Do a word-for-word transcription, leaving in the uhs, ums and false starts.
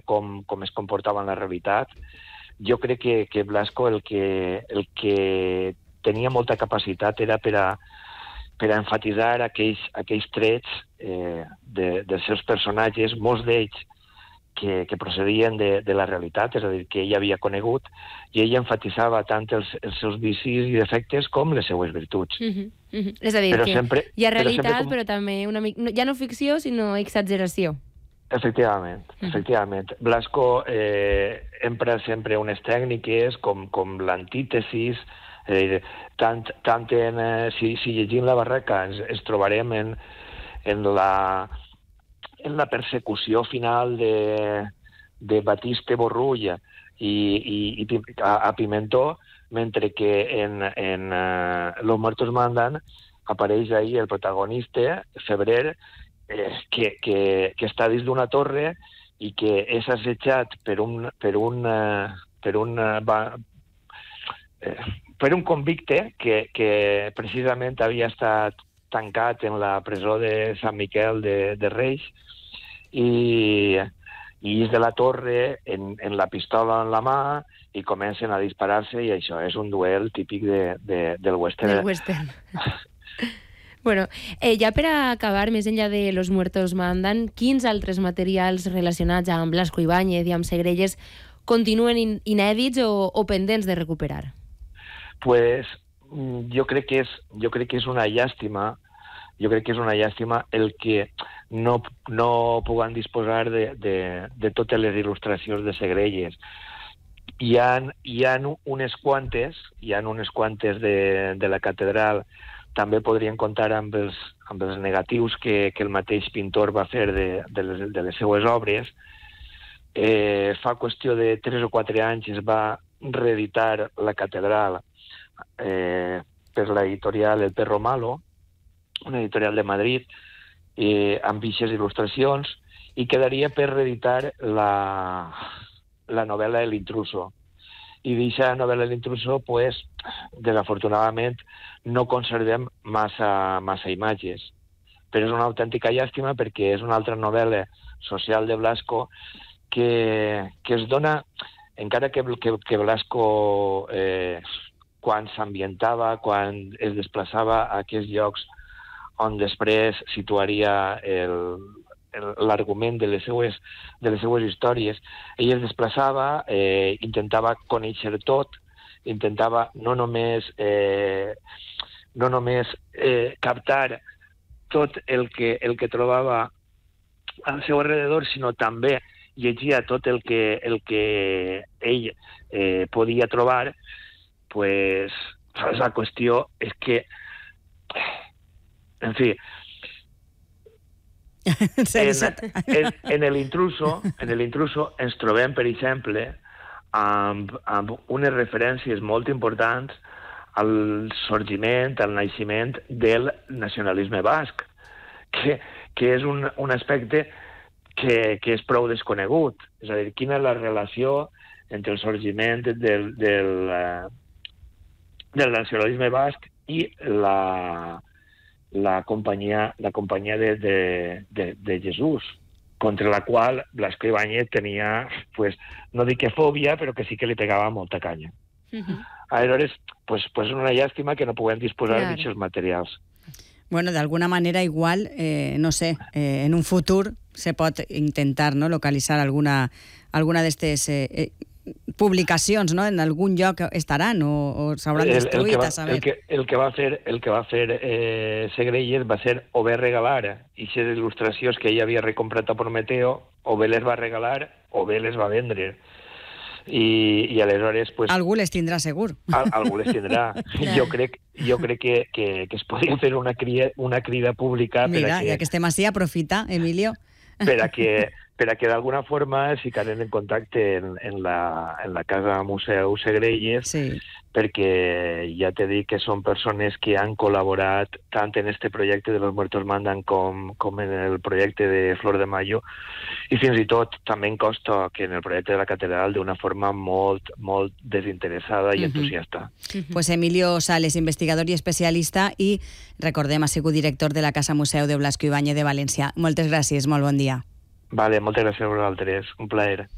com, com es comportava en la realitat. Jo crec que, que Blasco el que, el que tenia molta capacitat era per a, per a enfatitzar aquells, aquells trets eh, de, dels seus personatges, molts d'ells que, que procedien de, de la realitat, és a dir, que ell havia conegut, i ell enfatitzava tant els, els seus vicis i defectes com les seues virtuts. Uh-huh, uh-huh. És a dir, però que sempre, hi ha realitat, però, com... però també una mica, ja no ficció, sinó exageració. Efectivament, uh-huh. efectivament. Blasco eh, empra sempre unes tècniques com, com l'antítesis, eh, tant, tant en, eh, si, si llegim la Barraca ens, ens trobarem en, en la... en la persecució final de, de Batiste Borrulla i, i, i a, a Pimentó, mentre que en, en uh, Los Muertos Mandan apareix ahí el protagonista, Febrer, eh, que, que, que està dins d'una torre i que és assetjat per un, per un, uh, per un, uh, va, eh, per un convicte que, que precisament havia estat tancat en la presó de Sant Miquel de, de Reis, i, i és de la torre en, en la pistola en la mà i comencen a disparar-se, i això és un duel típic de, de, del western. Del western. Bueno, eh, ja per a acabar, més enllà de Los Muertos Mandan, quins altres materials relacionats amb Blasco Ibáñez i amb Segrelles continuen in, inèdits o, o pendents de recuperar? Pues jo crec que és, jo crec que és una llàstima jo crec que és una llàstima el que no, no puguem disposar de, de, de totes les il·lustracions de Segrelles. Hi ha, hi ha unes quantes, hi ha unes quantes de, de la catedral, també podrien comptar amb els, amb els negatius que, que el mateix pintor va fer de, de, les, de les seues obres. Eh, fa qüestió de tres o quatre anys es va reeditar la catedral eh, per l'editorial El Perro Malo, una editorial de Madrid, eh, amb vixes il·lustracions, i quedaria per reeditar la, la novel·la El Intruso. I d'aquesta novel·la El Intruso, pues, desafortunadament, no conservem massa, massa imatges. Però és una autèntica llàstima perquè és una altra novel·la social de Blasco que, que es dona, encara que, que, que Blasco, eh, quan s'ambientava, quan es desplaçava a aquests llocs on després situaria l'argument de les seues, de les seues històries. Ell es desplaçava, eh, intentava conèixer tot, intentava no només, eh, no només eh, captar tot el que, el que trobava al seu alrededor, sinó també llegia tot el que, el que ell eh, podia trobar. Pues la qüestió és que, en fi, en, en, en l'intruso en l'intruso ens trobem, per exemple, amb, amb unes referències molt importants al sorgiment, al naixement del nacionalisme basc, que, que és un, un aspecte que, que és prou desconegut. És a dir, quina és la relació entre el sorgiment del, del, del nacionalisme basc i la... la companyia, la companyia de, de, de, de Jesús, contra la qual Blasco Ibáñez tenia, pues, no dic que fòbia, però que sí que li pegava molta canya. Uh-huh. Aleshores, pues, pues és una llàstima que no puguem disposar claro. d'aquests materials. Bueno, d'alguna manera igual, eh, no sé, eh, en un futur se pot intentar, no, localitzar alguna, alguna d'estes eh, eh, publicacions, no? En algun lloc estaran o, o s'hauran destruït, va, a saber. El que, el que va fer, el que va fer eh, Segrelles va ser o bé regalar aquestes il·lustracions que ell havia recomprat a Prometeo, o bé les va regalar o bé les va vendre. I, i aleshores... Pues, algú les tindrà segur. Al, algú les tindrà. jo crec, jo crec que, que, que es podria fer una crida, una crida pública... Mira, per a que, ja que estem així, aprofita, Emilio. Per a que, per a que d'alguna forma es ficaren en contacte en, en, la, en la Casa Museu Segrelles, sí. Perquè ja t'he dit que són persones que han col·laborat tant en este projecte de Los Muertos Mandan com, com en el projecte de Flor de Mayo, i fins i tot també em costa que en el projecte de la catedral d'una forma molt, molt desinteressada i uh-huh. entusiasta. Uh-huh. Pues Emilio Sales, investigador i especialista, i recordem, ha sigut director de la Casa Museu de Blasco Ibáñez de València. Moltes gràcies, molt bon dia. Vale, moltes gràcies a vosaltres, un plaer.